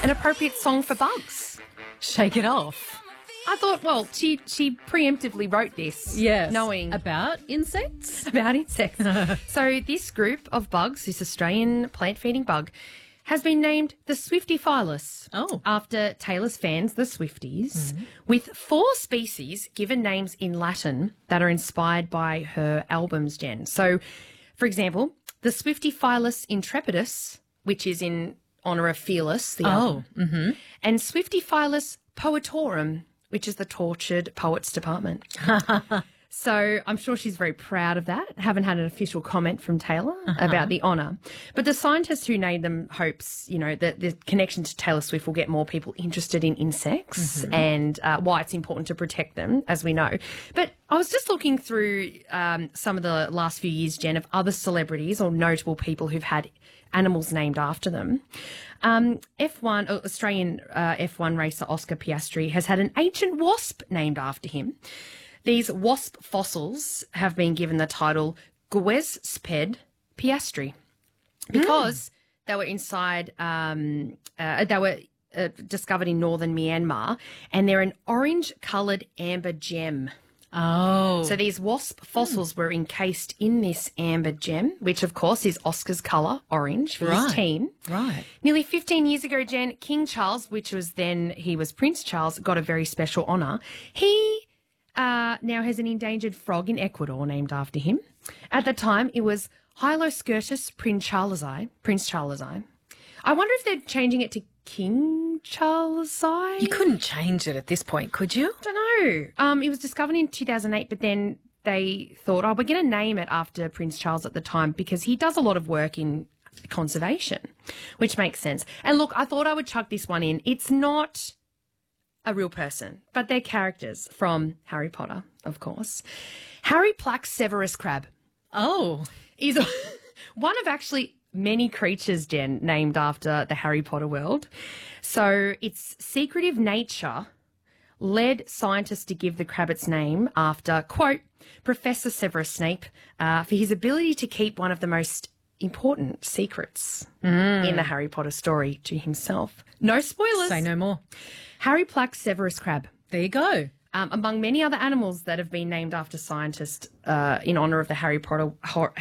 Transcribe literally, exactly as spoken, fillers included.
an appropriate song for bugs. Shake it off. I thought, well, she she preemptively wrote this, Yes. knowing About insects? about insects. So this group of bugs, this Australian plant-feeding bug, has been named the Swiftyphilus. Oh. After Taylor's fans, the Swifties, with four species given names in Latin that are inspired by her albums, Jen. So, for example, the Swiftyphilus intrepidus, which is in honour of Fearless, the album, Oh. Mm-hmm. and Swiftyphilus poetorum, which is the tortured poets department. So I'm sure she's very proud of that. Haven't had an official comment from Taylor uh-huh. about the honour. But the scientist who named them hopes, you know, that the connection to Taylor Swift will get more people interested in insects mm-hmm. and uh, why it's important to protect them, as we know. But I was just looking through um, some of the last few years, Jen, of other celebrities or notable people who've had animals named after them. Um, F one, uh, Australian uh, F one racer Oscar Piastri has had an ancient wasp named after him. These wasp fossils have been given the title Guezsped Piastri because mm. they were inside, um, uh, they were uh, discovered in northern Myanmar, and they're an orange-coloured amber gem. Oh. So these wasp fossils mm. were encased in this amber gem, which, of course, is Oscar's colour, orange, for right. his team. Right. Nearly fifteen years ago, Jen, King Charles, which was then, he was Prince Charles, got a very special honour. He... Uh, now has an endangered frog in Ecuador named after him. At the time, it was Hyloskirtus prince-charlesi. Prince Charlesi. I wonder if they're changing it to King Charlesi. You couldn't change it at this point, could you? I don't know. Um, it was discovered in two thousand eight, but then they thought, oh, we're going to name it after Prince Charles at the time because he does a lot of work in conservation, which makes sense. And look, I thought I would chuck this one in. It's not a real person, but they're characters from Harry Potter, of course. Harry Plax Severus Crab. Oh. Is one of actually many creatures, Jen, named after the Harry Potter world. So its secretive nature led scientists to give the crab its name after, quote, Professor Severus Snape, uh, for his ability to keep one of the most important secrets mm. in the Harry Potter story to himself. No spoilers. Say no more. Harry Plax Severus Crab. There you go. Um, among many other animals that have been named after scientists uh, in honour of the Harry Potter